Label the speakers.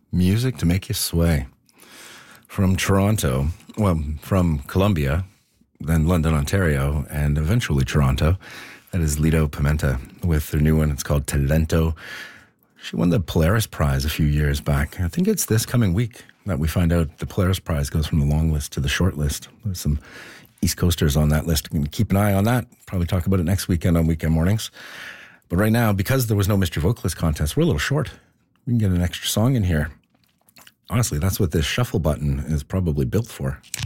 Speaker 1: Music to make you sway. From Toronto, well, from Columbia, then London, Ontario, and eventually Toronto. That is Lido Pimenta with their new one. It's called Talento. She won the Polaris Prize a few years back. I think it's this coming week that we find out the Polaris Prize goes from the long list to the short list. There's some East Coasters on that list. You can keep an eye on that. Probably talk about it next weekend on Weekend Mornings. But right now, because there was no Mystery Vocalist contest, we're a little short. We can get an extra song in here. Honestly, that's what this shuffle button is probably built for.